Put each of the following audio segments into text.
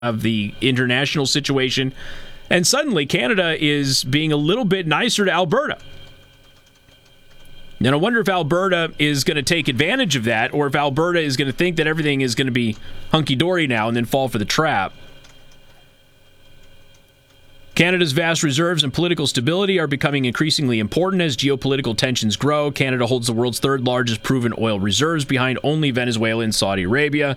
of the international situation. And suddenly Canada is being a little bit nicer to Alberta. And I wonder if Alberta is going to take advantage of that, or if Alberta is going to think that everything is going to be hunky-dory now and then fall for the trap. Canada's vast reserves and political stability are becoming increasingly important as geopolitical tensions grow. Canada holds the world's third largest proven oil reserves, behind only Venezuela and Saudi Arabia.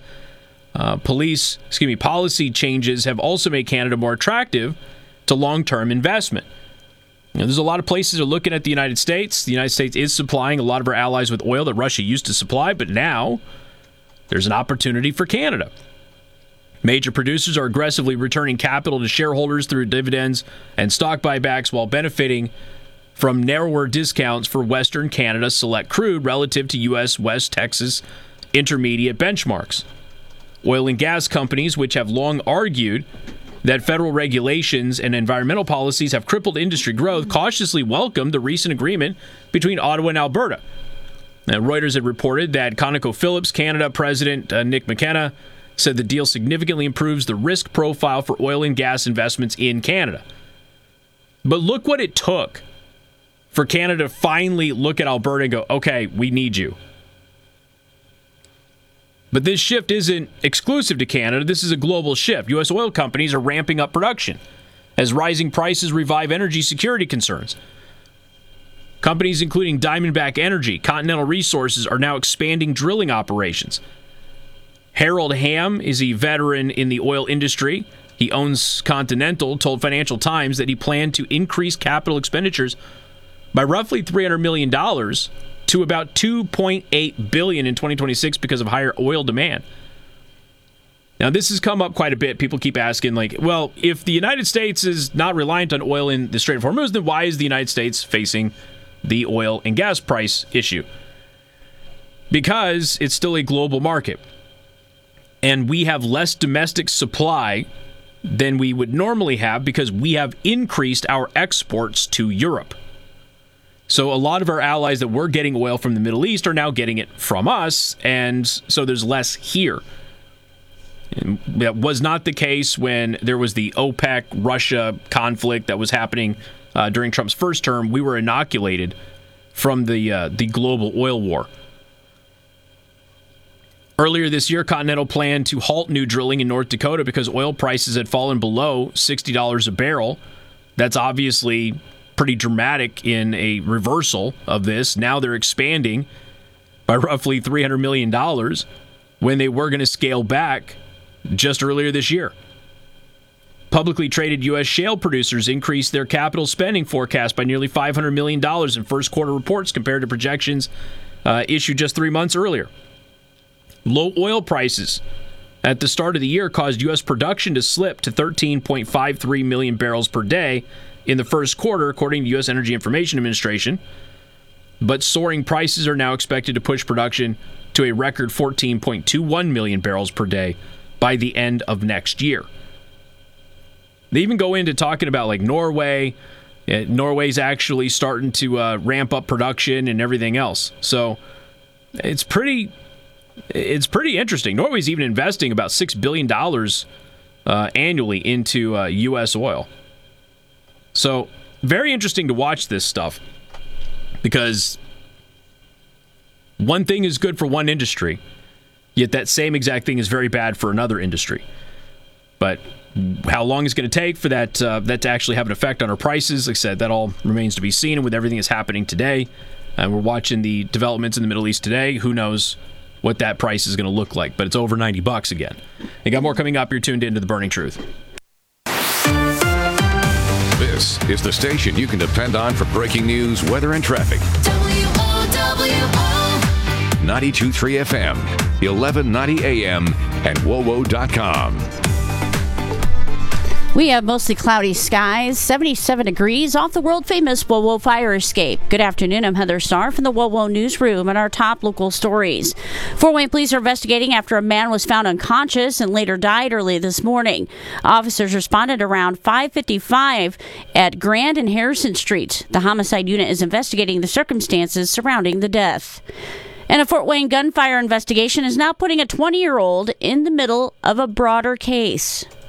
Policy changes have also made Canada more attractive to long-term investment. There's a lot of places that are looking at the United States. The United States is supplying a lot of our allies with oil that Russia used to supply, but now there's an opportunity for Canada. Major producers are aggressively returning capital to shareholders through dividends and stock buybacks while benefiting from narrower discounts for Western Canada select crude relative to U.S. West Texas intermediate benchmarks. Oil and gas companies, which have long argued that federal regulations and environmental policies have crippled industry growth, cautiously welcomed the recent agreement between Ottawa and Alberta. Now, Reuters had reported that ConocoPhillips Canada President Nick McKenna said the deal significantly improves the risk profile for oil and gas investments in Canada. But look what it took for Canada to finally look at Alberta and go, okay, we need you. But this shift isn't exclusive to Canada. This is a global shift. U.S. oil companies are ramping up production as rising prices revive energy security concerns. Companies including Diamondback Energy, Continental Resources are now expanding drilling operations. Harold Hamm is a veteran in the oil industry. He owns Continental, told Financial Times that he planned to increase capital expenditures by roughly $300 million to about $2.8 billion in 2026 because of higher oil demand. Now, this has come up quite a bit. People keep asking, well, if the United States is not reliant on oil in the Strait of Hormuz, then why is the United States facing the oil and gas price issue? Because it's still a global market. And we have less domestic supply than we would normally have because we have increased our exports to Europe. So a lot of our allies that were getting oil from the Middle East are now getting it from us, and so there's less here. And that was not the case when there was the OPEC-Russia conflict that was happening during Trump's first term. We were inoculated from the global oil war. Earlier this year, Continental planned to halt new drilling in North Dakota because oil prices had fallen below $60 a barrel. That's obviously pretty dramatic in a reversal of this. Now they're expanding by roughly $300 million when they were going to scale back just earlier this year. Publicly traded U.S. shale producers increased their capital spending forecast by nearly $500 million in first quarter reports compared to projections issued just 3 months earlier. Low oil prices at the start of the year caused U.S. production to slip to 13.53 million barrels per day in the first quarter, according to U.S. Energy Information Administration. But soaring prices are now expected to push production to a record 14.21 million barrels per day by the end of next year. They even go into talking about Norway. Norway's actually starting to ramp up production and everything else. So it's pretty interesting. Norway's even investing about $6 billion annually into U.S. oil. So very interesting to watch this stuff because one thing is good for one industry, yet that same exact thing is very bad for another industry. But how long it's going to take for that to actually have an effect on our prices, like I said, that all remains to be seen. And with everything that's happening today, and we're watching the developments in the Middle East today, who knows what that price is going to look like. But it's over $90 again. And got more coming up. You're tuned into The Burning Truth. This is the station you can depend on for breaking news, weather, and traffic. WOWO 92.3 FM, 1190 AM, and WOWO.com. We have mostly cloudy skies, 77 degrees off the world-famous WOWO fire escape. Good afternoon, I'm Heather Starr from the WOWO Newsroom and our top local stories. Fort Wayne police are investigating after a man was found unconscious and later died early this morning. Officers responded around 5:55 at Grand and Harrison Streets. The homicide unit is investigating the circumstances surrounding the death. And a Fort Wayne gunfire investigation is now putting a 20-year-old in the middle of a broader case.